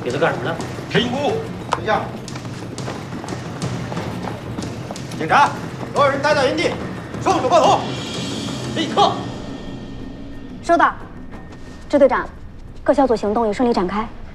这是干什么呢？ 评估。等一下。警察，所有人待在原地，双手抱头，立刻。 收到，支队长，各小组行动已顺利展开。